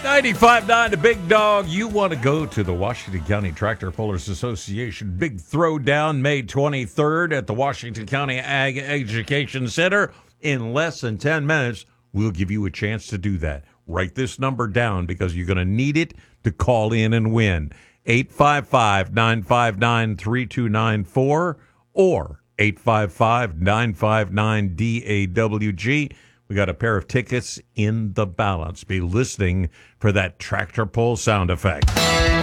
95.9 The Big Dog. You want to go to the Washington County Tractor Pullers Association Big Throwdown May 23rd at the Washington County Ag Education Center. In less than 10 minutes, we'll give you a chance to do that. Write this number down because you're going to need it to call in and win. 855-959-3294 or 855-959-DAWG. We got a pair of tickets in the balance. Be listening for that tractor pull sound effect.